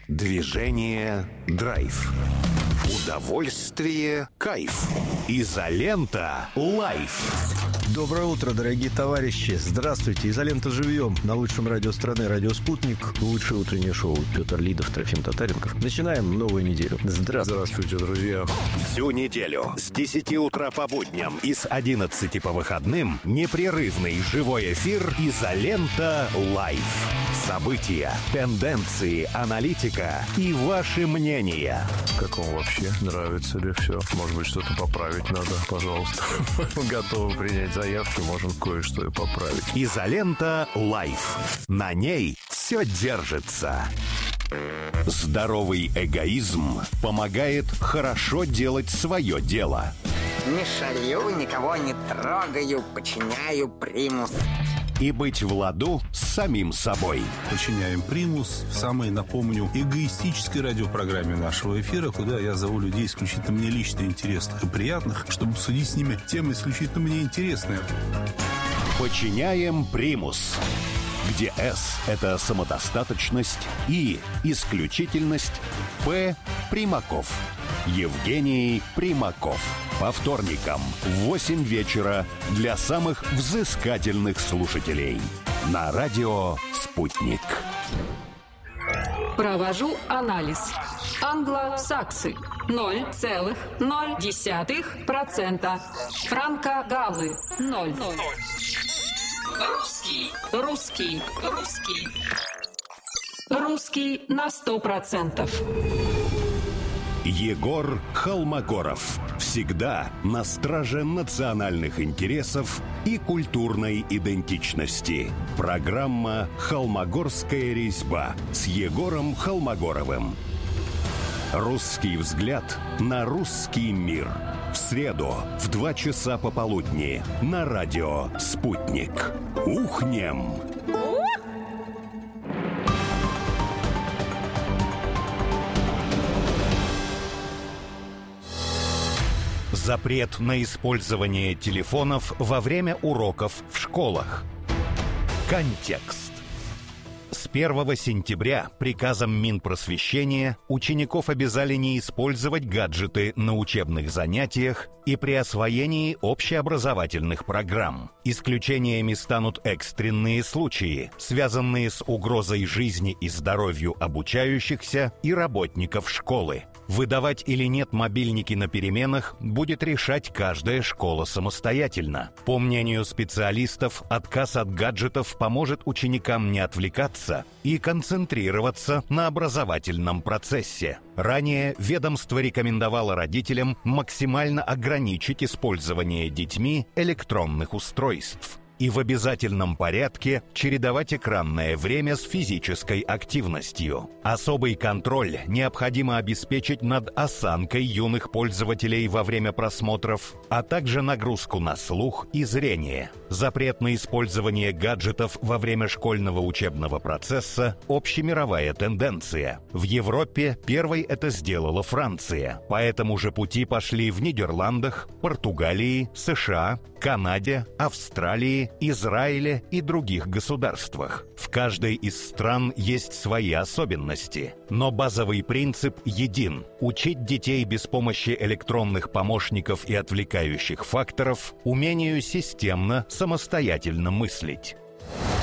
Движение – драйв. Удовольствие – кайф. Изолента – лайф. Доброе утро, дорогие товарищи. Здравствуйте. Изолента живьем. На лучшем радио страны, радио «Спутник». Лучшее утреннее шоу. Петр Лидов, Трофим Татаренков. Начинаем новую неделю. Здравствуйте, друзья. Всю неделю с 10 утра по будням и с 11 по выходным непрерывный живой эфир «Изолента лайф». События, тенденции, аналитика и ваши мнения. Как вам вообще? Нравится ли все? Может быть, что-то поправить надо? Пожалуйста. Готовы принять заявки, можем кое-что и поправить. «Изолента лайф». На ней все держится. Здоровый эгоизм помогает хорошо делать свое дело. Не шалю, никого не трогаю, подчиняю примус. И быть в ладу с самим собой. Подчиняем примус в самой, напомню, эгоистической радиопрограмме нашего эфира, куда я зову людей исключительно мне лично интересных и приятных, чтобы обсудить с ними темы исключительно мне интересные. Подчиняем примус, где «С» — это самодостаточность, «И» — исключительность, «П» — Примаков. Евгений Примаков. По вторникам в 8 вечера для самых взыскательных слушателей. На радио «Спутник». Провожу анализ. Англосаксы 0,0%. Франко-галлы 0. Русский на 100%. Егор Холмогоров. Всегда на страже национальных интересов и культурной идентичности. Программа «Холмогорская резьба» с Егором Холмогоровым. Русский взгляд на русский мир. В среду в 2 часа пополудни на радио «Спутник». Ухнем! Запрет на использование телефонов во время уроков в школах. Контекст. С 1 сентября приказом Минпросвещения учеников обязали не использовать гаджеты на учебных занятиях и при освоении общеобразовательных программ. Исключениями станут экстренные случаи, связанные с угрозой жизни и здоровью обучающихся и работников школы. Выдавать или нет мобильники на переменах будет решать каждая школа самостоятельно. По мнению специалистов, отказ от гаджетов поможет ученикам не отвлекаться и концентрироваться на образовательном процессе. Ранее ведомство рекомендовало родителям максимально ограничить использование детьми электронных устройств и в обязательном порядке чередовать экранное время с физической активностью. Особый контроль необходимо обеспечить над осанкой юных пользователей во время просмотров, а также нагрузку на слух и зрение. Запрет на использование гаджетов во время школьного учебного процесса – общемировая тенденция. В Европе первой это сделала Франция. По этому же пути пошли в Нидерландах, Португалии, США, Канаде, Австралии, Израиле и других государствах. В каждой из стран есть свои особенности, но базовый принцип един – учить детей без помощи электронных помощников и отвлекающих факторов умению системно, самостоятельно мыслить.